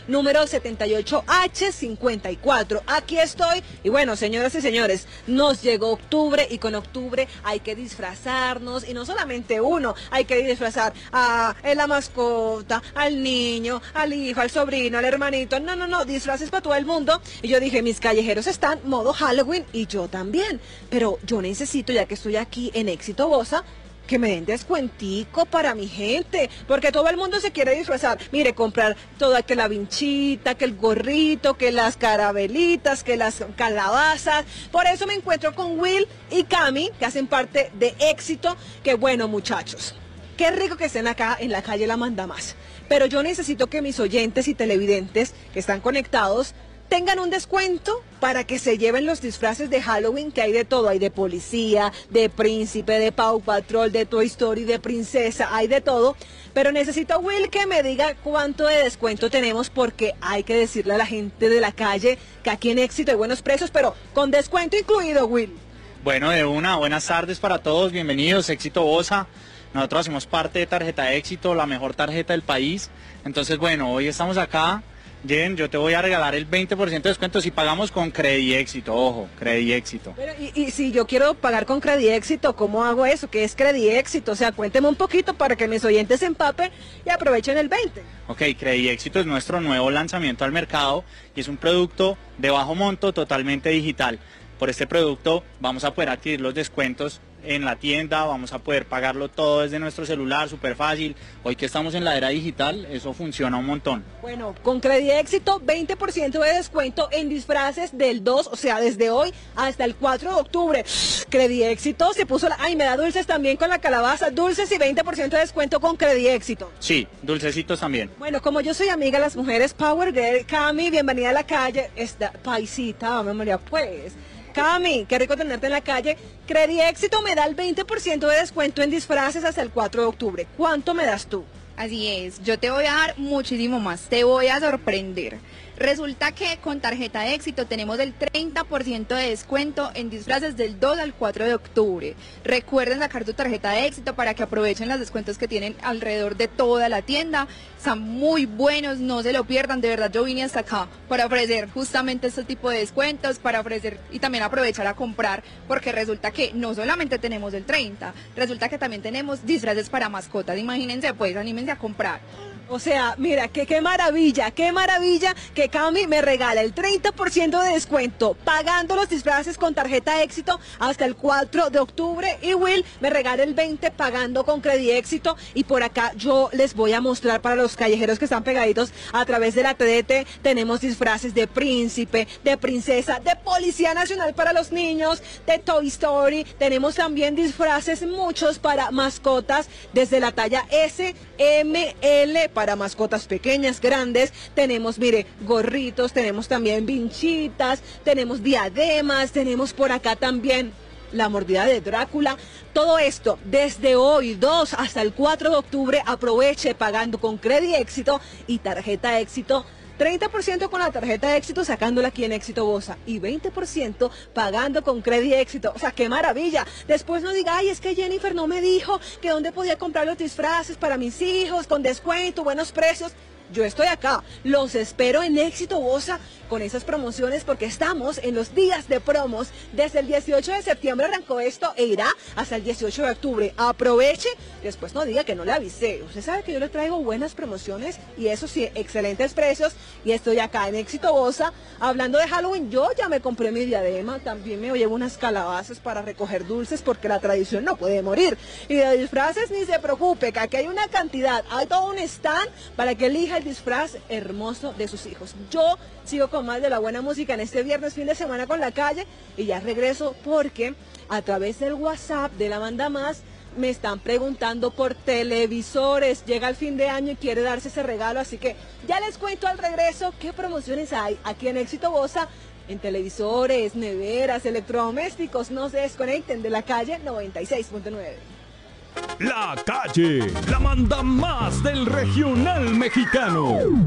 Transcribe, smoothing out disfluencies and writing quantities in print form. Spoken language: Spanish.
número 78H54. Aquí estoy y bueno, señoras y señores, nos llegó octubre y con octubre hay que disfrazarnos y no solamente uno, hay que disfrazar a la mascota, al niño, al hijo, al sobrino, al hermanito, no, disfraces para todo el mundo. Y yo dije, mis callejeros están modo Halloween y yo también, pero yo necesito, ya que estoy aquí en Éxito Bosa, que me den descuentico para mi gente, porque todo el mundo se quiere disfrazar. Mire, comprar toda, que la vinchita, que el gorrito, que las carabelitas, que las calabazas. Por eso me encuentro con Will y Cami, que hacen parte de Éxito. Que bueno, muchachos, qué rico que estén acá en la calle La Manda Más. Pero yo necesito que mis oyentes y televidentes que están conectados tengan un descuento para que se lleven los disfraces de Halloween, que hay de todo, hay de policía, de príncipe, de Paw Patrol, de Toy Story, de princesa, hay de todo, pero necesito, Will, que me diga cuánto de descuento tenemos, porque hay que decirle a la gente de la calle que aquí en Éxito hay buenos precios, pero con descuento incluido, Will. Bueno, buenas tardes para todos, bienvenidos, Éxito Bosa. Nosotros hacemos parte de Tarjeta Éxito, la mejor tarjeta del país. Entonces, bueno, hoy estamos acá. Jen, yo te voy a regalar el 20% de descuento si pagamos con Crediéxito, ojo, Crediéxito. Pero, y si yo quiero pagar con Crediéxito, ¿cómo hago eso? ¿Qué es Crediéxito? O sea, cuénteme un poquito para que mis oyentes se empapen y aprovechen el 20. Ok, Crediéxito es nuestro nuevo lanzamiento al mercado y es un producto de bajo monto totalmente digital. Por este producto vamos a poder adquirir los descuentos en la tienda, vamos a poder pagarlo todo desde nuestro celular, súper fácil. Hoy que estamos en la era digital, eso funciona un montón. Bueno, con Crediéxito, 20% de descuento en disfraces del 2, o sea, desde hoy hasta el 4 de octubre. Crediéxito se puso ay, me da dulces también con la calabaza, dulces y 20% de descuento con Crediéxito. Sí, dulcecitos también. Bueno, como yo soy amiga de las mujeres Power Girl, Cami, bienvenida a la calle, esta paisita, memoria pues. Cami, qué rico tenerte en la calle. Crediéxito me da el 20% de descuento en disfraces hasta el 4 de octubre. ¿Cuánto me das tú? Así es, yo te voy a dar muchísimo más, te voy a sorprender. Resulta que con Tarjeta Éxito tenemos el 30% de descuento en disfraces del 2 al 4 de octubre. Recuerden sacar tu Tarjeta de Éxito para que aprovechen los descuentos que tienen alrededor de toda la tienda. Están muy buenos, no se lo pierdan, de verdad yo vine hasta acá para ofrecer justamente este tipo de descuentos, para ofrecer y también aprovechar a comprar, porque resulta que no solamente tenemos el 30, resulta que también tenemos disfraces para mascotas. Imagínense pues, anímense a comprar. O sea, mira, qué maravilla que Cami me regala el 30% de descuento pagando los disfraces con Tarjeta Éxito hasta el 4 de octubre y Will me regala el 20% pagando con Crediéxito. Y por acá yo les voy a mostrar para los callejeros que están pegaditos a través de la TDT, tenemos disfraces de príncipe, de princesa, de Policía Nacional para los niños, de Toy Story, tenemos también disfraces muchos para mascotas desde la talla S, M, L, para mascotas pequeñas, grandes, tenemos, mire, gorritos, tenemos también vinchitas, tenemos diademas, tenemos por acá también la mordida de Drácula. Todo esto desde hoy 2 hasta el 4 de octubre, aproveche pagando con Crediéxito y Tarjeta Éxito. 30% con la Tarjeta de Éxito sacándola aquí en Éxito Bosa y 20% pagando con Crediéxito. O sea, qué maravilla. Después no diga, ay, es que Jennifer no me dijo que dónde podía comprar los disfraces para mis hijos con descuento, buenos precios. Yo estoy acá, los espero en Éxito Bosa con esas promociones porque estamos en los días de promos. Desde el 18 de septiembre arrancó esto e irá hasta el 18 de octubre. Aproveche, después no diga que no le avisé. Usted sabe que yo le traigo buenas promociones y eso sí, excelentes precios. Y estoy acá en Éxito Bosa hablando de Halloween. Yo ya me compré mi diadema, también me llevo unas calabazas para recoger dulces porque la tradición no puede morir. Y de disfraces ni se preocupe, que aquí hay una cantidad, hay todo un stand para que elija el disfraz hermoso de sus hijos. Yo sigo con más de la buena música en este viernes fin de semana con la calle y ya regreso porque a través del WhatsApp de La Manda Más me están preguntando por televisores. Llega el fin de año y quiere darse ese regalo, así que ya les cuento al regreso qué promociones hay aquí en Éxito Bosa en televisores, neveras, electrodomésticos. No se desconecten de la calle 96.9. La calle, la manda más del regional mexicano.